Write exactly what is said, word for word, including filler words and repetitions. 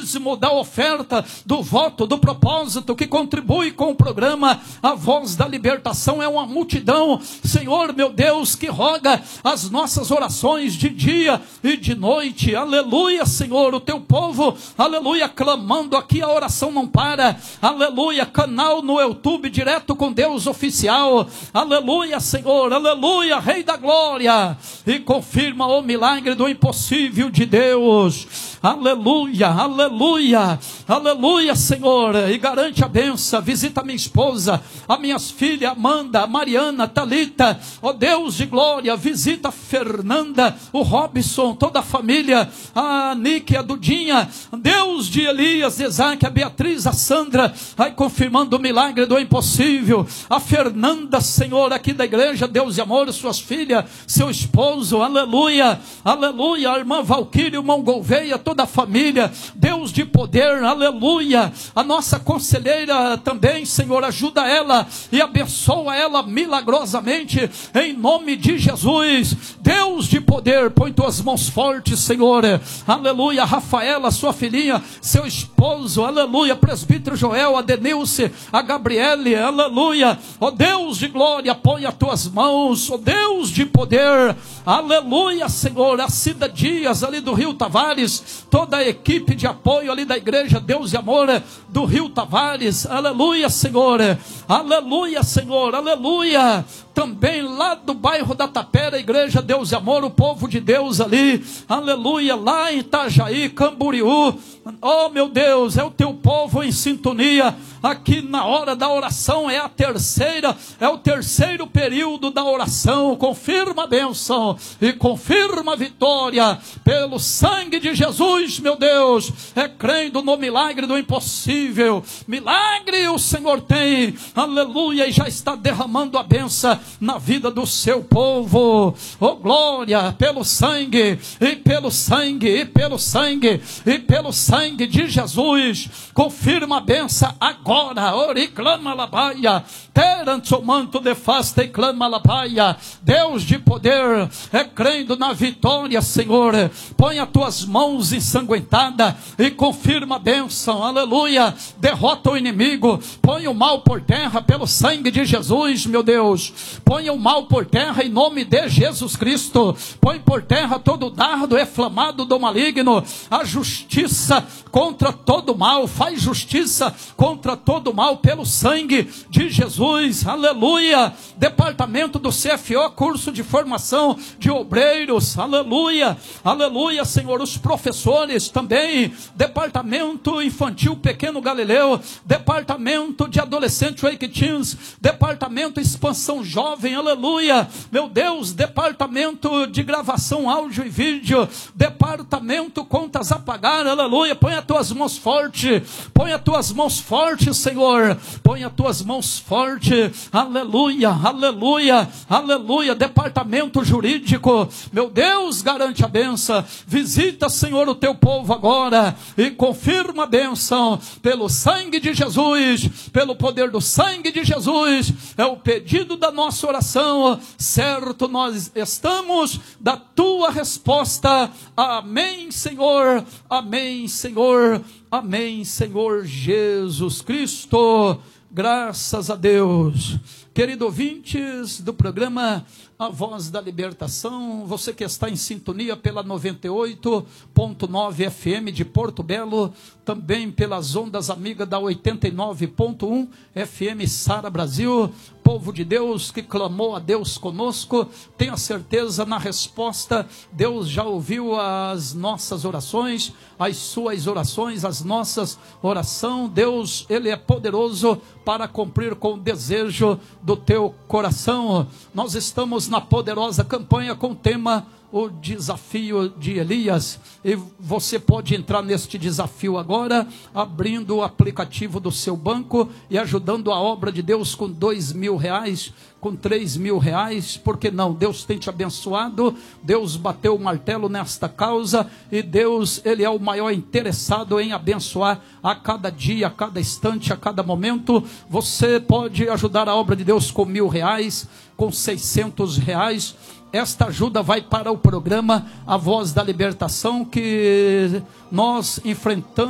dízimo, da oferta, do voto, do propósito, que contribui com o programa A Voz da Libertação. É uma multidão, Senhor meu Deus, que roga as nossas orações de dia e de noite. Aleluia, Senhor, o teu povo, aleluia, clamando aqui, a oração não para. Aleluia, canal no YouTube, direto com Deus oficial. Aleluia, Senhor, aleluia, Rei da Glória, e confirma o milagre do impossível de Deus. Aleluia, aleluia, aleluia, Senhor, e garante a bênção. Visita minha esposa, a minhas filhas, Amanda, Mariana, Talita, ó Deus de glória, visita a Fernanda, o Robson, toda a família, a Nick, a Dudinha, Deus de Elias, de Isaac, a Beatriz, a Sandra, aí confirmando o milagre do impossível. A Fernanda, Senhor, aqui da igreja, Deus de amor, suas filhas, seu esposo, aleluia, aleluia, a irmã Valquíria, o irmão Gouveia, toda a família, Deus de poder, aleluia. A nossa conselheira também, Senhor, ajuda ela e abençoa ela milagrosamente, em nome de Jesus. Deus de poder, põe tuas mãos fortes, Senhor, aleluia. Rafaela, sua filhinha, seu esposo, aleluia. Presbítero Joel, a Denilce, a Gabriele, aleluia. Ó Deus de glória, põe as tuas mãos, ó Deus de poder, aleluia, Senhor. A Cida Dias, ali do Rio Tavares, toda a equipe de apoio ali da igreja Deus de Amor do Rio Tavares, aleluia, Senhor, aleluia, Senhor, aleluia. Também lá do bairro da Tapera, igreja Deus de Amor, o povo de Deus ali, aleluia, lá em Itajaí, Camboriú, oh meu Deus, é o teu povo em sintonia, aqui na hora da oração, é a terceira, é o terceiro período da oração. Confirma a bênção e confirma a vitória, pelo sangue de Jesus, meu Deus, é crendo no milagre do impossível. Milagre o Senhor tem, aleluia, e já está derramando a bênção na vida do seu povo. Oh glória, pelo sangue, e pelo sangue, e pelo sangue, e pelo sangue de Jesus, confirma a bênção agora. Ori clama labaia, perante o manto de fasta e clama labaia. Deus de poder, é crendo na vitória, Senhor, põe as tuas mãos ensanguentadas e confirma a bênção, aleluia. Derrota o inimigo, põe o mal por terra pelo sangue de Jesus, meu Deus. Põe o mal por terra em nome de Jesus Cristo. Põe por terra todo dardo inflamado do maligno. A justiça contra todo mal, faz justiça contra todo mal pelo sangue de Jesus, aleluia. Departamento do C F O, curso de formação de obreiros, aleluia, aleluia, Senhor. Os professores também, departamento infantil Pequeno Galileu, departamento de adolescente Wake Teens, departamento expansão jovem, aleluia, meu Deus, departamento de gravação áudio e vídeo, departamento contas a pagar, aleluia. Põe as tuas mãos fortes, põe as tuas mãos fortes, Senhor, põe as tuas mãos fortes, aleluia, aleluia, aleluia. Departamento jurídico, meu Deus, garante a bênção. Visita, Senhor, o teu povo agora e confirma a bênção pelo sangue de Jesus, pelo poder do sangue de Jesus. É o pedido da nossa oração, certo nós estamos da tua resposta. Amém, Senhor, amém, Senhor, amém, Senhor Jesus Cristo. Graças a Deus. Querido ouvintes do programa A Voz da Libertação, você que está em sintonia pela noventa e oito ponto nove F M de Porto Belo, também pelas ondas amigas da oitenta e nove ponto um F M Sara Brasil, povo de Deus que clamou a Deus conosco, tenha certeza na resposta, Deus já ouviu as nossas orações, as suas orações, as nossas orações. Deus, Ele é poderoso para cumprir com o desejo do teu coração. Nós estamos na poderosa campanha com o tema O Desafio de Elias, e você pode entrar neste desafio agora, abrindo o aplicativo do seu banco e ajudando a obra de Deus com dois mil reais, com três mil reais, porque não? Deus tem te abençoado, Deus bateu o martelo nesta causa, e Deus, Ele é o maior interessado em abençoar a cada dia, a cada instante, a cada momento. Você pode ajudar a obra de Deus com mil reais, com seiscentos reais, esta ajuda vai para o programa A Voz da Libertação, que nós enfrentamos